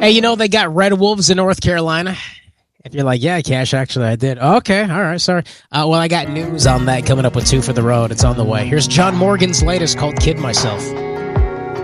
Hey, they got Red Wolves in North Carolina. If you're like, yeah, Cash, actually, I did. Okay, all right, sorry. Well, I got news on that coming up with 2 for the road. It's on the way. Here's John Morgan's latest called Kid Myself.